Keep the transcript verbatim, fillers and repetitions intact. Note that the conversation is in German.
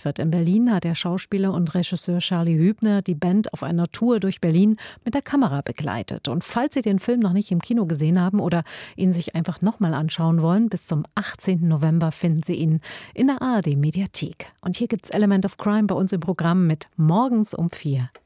gedreht wird in Berlin, hat der Schauspieler und Regisseur Charlie Hübner die Band auf einer Tour durch Berlin mit der Kamera begleitet. Und falls Sie den Film noch nicht im Kino gesehen haben oder ihn sich einfach nochmal anschauen wollen, bis zum achtzehnten November finden Sie ihn in der A R D Mediathek. Und hier gibt's Element of Crime bei uns im Programm mit Morgens um vier.